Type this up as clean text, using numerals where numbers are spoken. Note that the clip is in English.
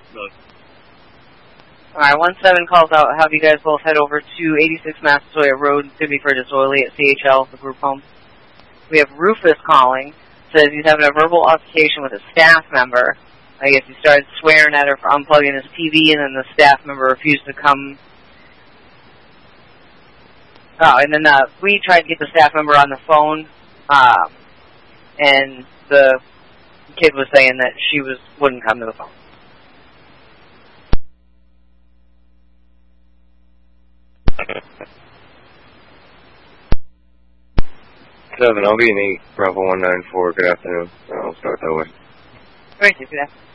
Really? Alright, 1-7 calls out. Have you guys both head over to 86 Massasoit Road in Sydney for disorderly at CHL, the group home. We have Rufus calling. Says he's having a verbal altercation with a staff member. I guess he started swearing at her for unplugging his TV, and then the staff member refused to come. Oh, and then we tried to get the staff member on the phone, and the kid was saying that she wouldn't come to the phone. I'll be an 8, Bravo 194. Good afternoon. I'll start that way. Thank you. Good afternoon.